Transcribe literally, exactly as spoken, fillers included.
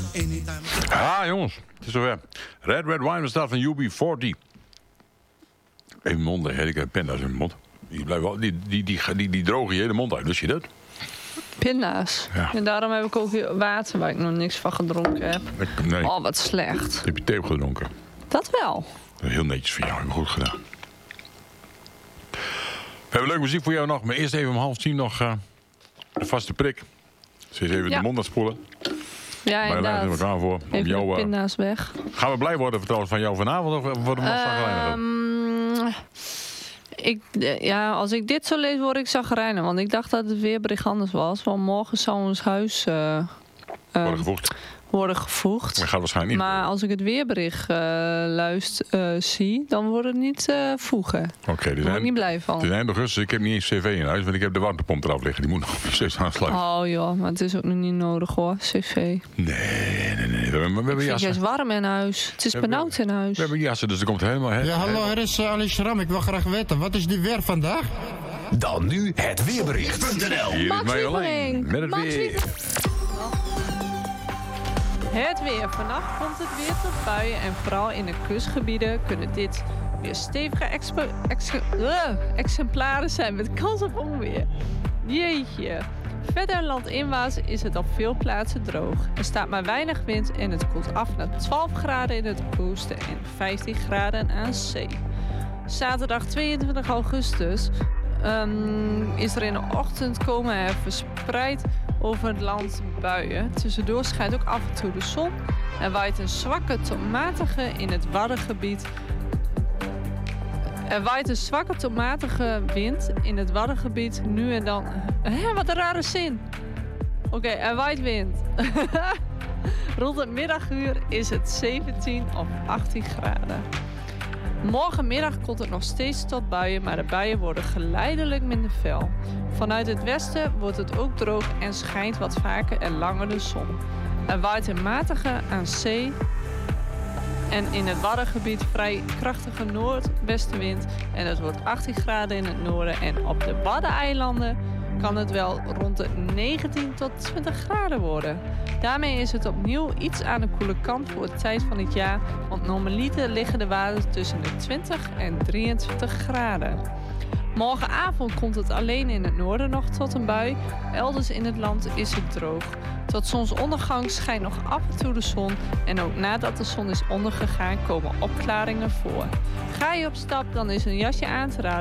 Ah, jongens, het is zover. Red Red Wine bestaat van U B veertig. Even mond, hè. Ik heb pinda's in mijn mond. Die, blijven wel, die, die, die, die, die drogen je hele mond uit, wist je dat? Pinda's. Ja. En daarom heb ik ook weer water waar ik nog niks van gedronken heb. Ik, nee, Oh, wat slecht. heb je thee gedronken? Dat wel. Heel netjes van jou, heb je goed gedaan. We hebben leuke muziek voor jou nog, maar eerst even om half tien nog uh, een vaste prik. Ze is even Ja. de mond aan het spoelen. Ja, Maar daar zijn we inderdaad. klaar voor. Om Even jou, de uh, pinda's weg. gaan we blij worden trouwens van jou vanavond of worden we nog zagrijnig? Ehm, ik, ja, als ik dit zo lees, word ik zagrijnig. Want ik dacht dat het weerbericht anders was. Want morgen zal ons huis uh, uh, Worden gevoegd. worden gevoegd. Dat gaat waarschijnlijk niet. Maar als ik het weerbericht uh, luister, uh, zie, dan wordt het niet uh, voegen. Oké, okay, Daar dus word ik niet blij van. het is eind augustus. Ik heb niet eens cv in huis, want ik heb de warmtepomp eraf liggen. Die moet nog steeds aansluiten. Oh joh, maar het is ook nog niet nodig hoor, cv. Nee, nee, nee. We hebben, we hebben Ik vind jassen. juist warm in huis. Het is We benauwd in huis. We hebben jassen, dus er komt helemaal... He, Ja, hallo, he, er is uh, Ali Schram. Ik wil graag weten, wat is die weer vandaag? Dan nu het weerbericht punt n l. Hier is Max Marjolein Wieveling. met het Max weer. Het weer. Vannacht komt het weer tot buien en vooral in de kustgebieden kunnen dit weer stevige expo- ex- uh, exemplaren zijn met kans op onweer. Jeetje. Verder landinwaarts is het op veel plaatsen droog. Er staat maar weinig wind en het koelt af naar twaalf graden in het oosten en vijftien graden aan zee. Zaterdag tweeëntwintig augustus um, is er in de ochtend komen er verspreid over het land buien. Tussendoor schijnt ook af en toe de zon. Er waait een zwakke tot matige in het Waddengebied. Er waait een zwakke tot matige wind in het Waddengebied nu en dan. Hé, wat een rare zin. Oké, okay, er waait wind. Rond het middaguur is het zeventien of achttien graden. Morgenmiddag komt het nog steeds tot buien, maar de buien worden geleidelijk minder fel. Vanuit het westen wordt het ook droog en schijnt wat vaker en langer de zon. Er waait een matige aan zee en in het Waddengebied vrij krachtige noordwestenwind. En het wordt achttien graden in het noorden en op de Waddeneilanden kan het wel rond de negentien tot twintig graden worden. Daarmee is het opnieuw iets aan de koele kant voor de tijd van het jaar, want normaliter liggen de waarden tussen de twintig en drieëntwintig graden. Morgenavond komt het alleen in het noorden nog tot een bui. Elders in het land is het droog. Tot zonsondergang schijnt nog af en toe de zon. En ook nadat de zon is ondergegaan komen opklaringen voor. Ga je op stap, dan is een jasje aan te raden.